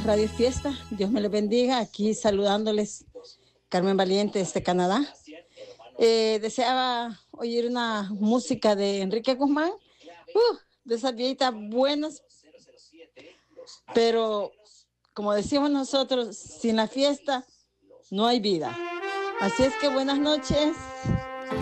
Radio Fiesta. Dios me les bendiga. Aquí saludándoles, Carmen Valiente desde Canadá. Deseaba oír una música de Enrique Guzmán, de esas viejitas buenas, pero como decimos nosotros, sin la fiesta no hay vida. Así es que buenas noches.